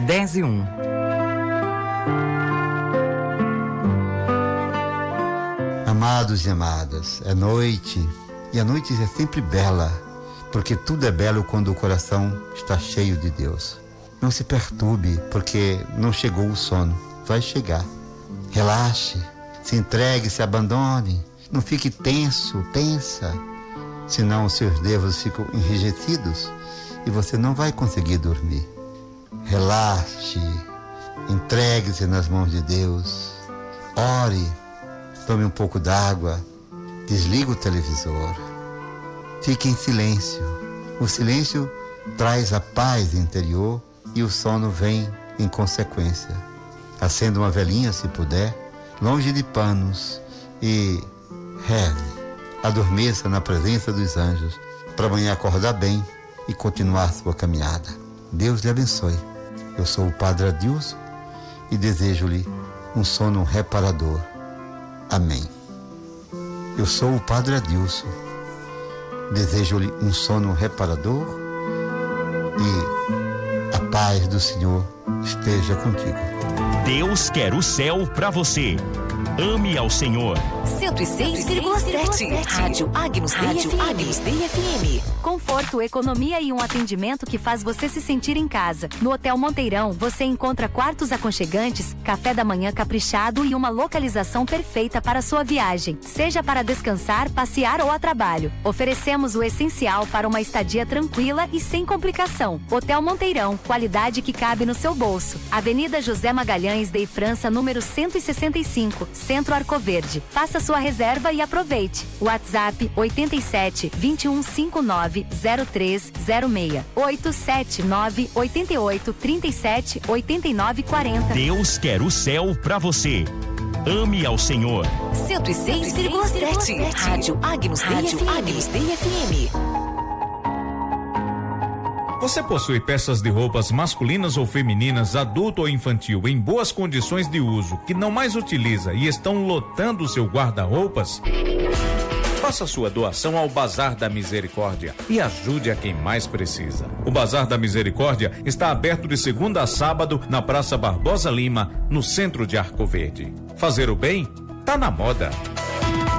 10:01. Amados e amadas, é noite, e a noite é sempre bela, porque tudo é belo quando o coração está cheio de Deus. Não se perturbe, porque não chegou o sono, vai chegar. Relaxe, se entregue, se abandone, não fique tenso, tensa, senão os seus nervos ficam enrijecidos e você não vai conseguir dormir. Relaxe, entregue-se nas mãos de Deus, ore, tome um pouco d'água, desliga o televisor, fique em silêncio. O silêncio traz a paz interior e o sono vem em consequência. Acenda uma velinha se puder, longe de panos, e reze, adormeça na presença dos anjos, para amanhã acordar bem e continuar sua caminhada. Deus lhe abençoe. Eu sou o Padre Adilson e desejo-lhe um sono reparador. Amém. Eu sou o Padre Adilson. Desejo-lhe um sono reparador e a paz do Senhor esteja contigo. Deus quer o céu para você. Ame ao Senhor. 106,7. Rádio Agnus Dei FM. Conforto, economia e um atendimento que faz você se sentir em casa. No Hotel Monteirão, você encontra quartos aconchegantes, café da manhã caprichado e uma localização perfeita para sua viagem, seja para descansar, passear ou a trabalho. Oferecemos o essencial para uma estadia tranquila e sem complicação. Hotel Monteirão, qualidade que cabe no seu bolso. Avenida José Magalhães de França, número 165, Centro Arcoverde. Faça sua reserva e aproveite. WhatsApp 87 2159 0306 879 88 37 89 40. Deus quer o céu para você. Ame ao Senhor. 106,7. Rádio Agnus Dei FM. Você possui peças de roupas masculinas ou femininas, adulto ou infantil, em boas condições de uso, que não mais utiliza e estão lotando o seu guarda-roupas? Faça sua doação ao Bazar da Misericórdia e ajude a quem mais precisa. O Bazar da Misericórdia está aberto de segunda a sábado na Praça Barbosa Lima, no centro de Arcoverde. Fazer o bem tá na moda.